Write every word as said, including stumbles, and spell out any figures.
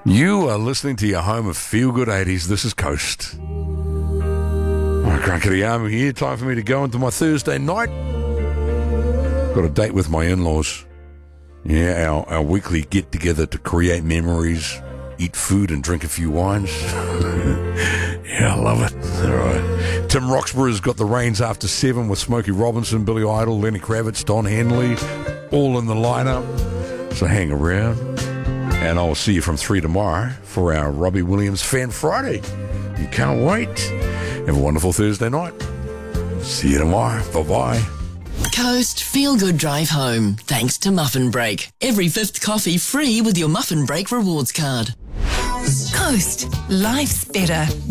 You are listening to your home of Feel Good eighties. This is Coast. My crackety army here. Time for me to go into my Thursday night. Got a date with my in-laws. Yeah, our, our weekly get-together to create memories, eat food and drink a few wines. Yeah, I love it. All right. Tim Roxburgh's got the reins after seven with Smokey Robinson, Billy Idol, Lenny Kravitz, Don Henley, all in the lineup. So hang around. And I'll see you from three tomorrow for our Robbie Williams Fan Friday. You can't wait. Have a wonderful Thursday night. See you tomorrow. Bye-bye. Coast Feel Good Drive Home, thanks to Muffin Break. Every fifth coffee free with your Muffin Break rewards card. Coast. Life's better